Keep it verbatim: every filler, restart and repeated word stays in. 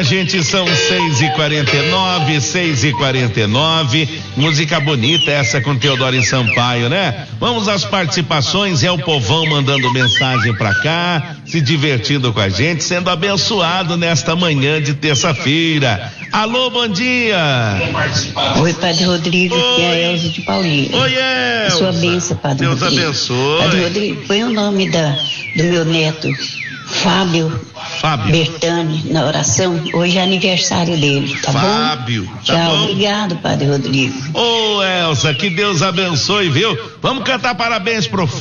a gente, são seis e quarenta e nove, seis e quarenta e nove. Música bonita essa com Teodoro e Sampaio, né? Vamos às participações, é o povão mandando mensagem pra cá, se divertindo com a gente, sendo abençoado nesta manhã de terça-feira. Alô, bom dia. Oi, Padre Rodrigo, que é a Elza de Paulínia. Oi, Elza. Sua bênção, Padre Deus Rodrigo. abençoe. Padre Rodrigo, põe o nome da, do meu neto, Fábio, Fábio Bertani, na oração. Hoje é aniversário dele, tá Fábio, bom? tá Tchau, bom? Obrigado, Padre Rodrigo. Ô, Elza, que Deus abençoe, viu? Vamos cantar parabéns pro Fábio.